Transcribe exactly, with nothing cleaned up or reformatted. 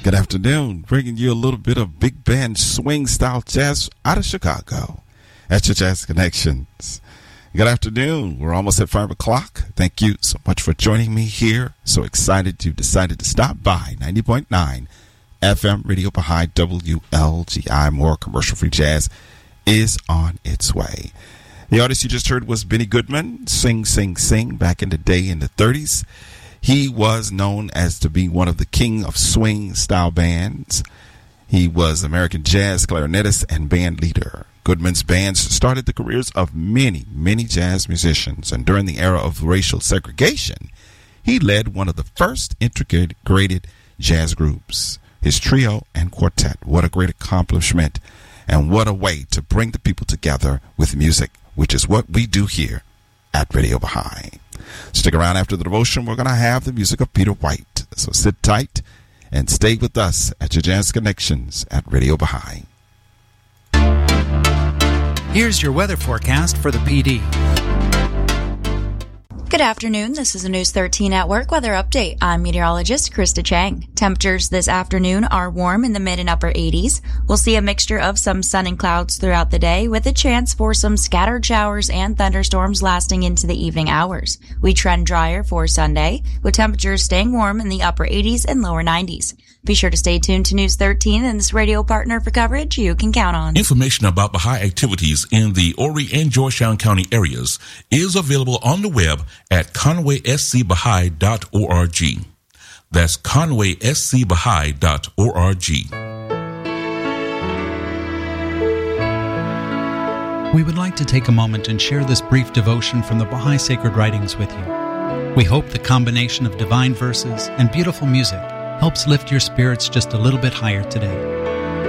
Good afternoon, bringing you a little bit of big band swing style jazz out of Chicago at your Jazz Connections. Good afternoon. We're almost at five o'clock. Thank you so much for joining me here. So excited you decided to stop by ninety point nine F M Radio Baha'i W L G I. More commercial-free jazz is on its way. The artist you just heard was Benny Goodman, Sing, Sing, Sing, back in the day in the thirties. He was known as to be one of the king of swing-style bands. He was American jazz clarinetist and band leader. Goodman's bands started the careers of many, many jazz musicians, and during the era of racial segregation, he led one of the first integrated jazz groups. His trio and quartet, what a great accomplishment, and what a way to bring the people together with music, which is what we do here at Radio Baha'i. Stick around after the devotion. We're going to have the music of Peter White. So sit tight and stay with us at your Jazz Connections at Radio Baha'i. Here's your weather forecast for the P D. Good afternoon. This is a News thirteen at Work weather update. I'm meteorologist Krista Chang. Temperatures this afternoon are warm in the mid and upper eighties. We'll see a mixture of some sun and clouds throughout the day with a chance for some scattered showers and thunderstorms lasting into the evening hours. We trend drier for Sunday with temperatures staying warm in the upper eighties and lower nineties. Be sure to stay tuned to News thirteen and this radio partner for coverage you can count on. Information about Baha'i activities in the Horry and Georgetown County areas is available on the web at conway s c baha'i dot org. That's conway s c baha'i dot org. We would like to take a moment and share this brief devotion from the Baha'i Sacred Writings with you. We hope the combination of divine verses and beautiful music helps lift your spirits just a little bit higher today.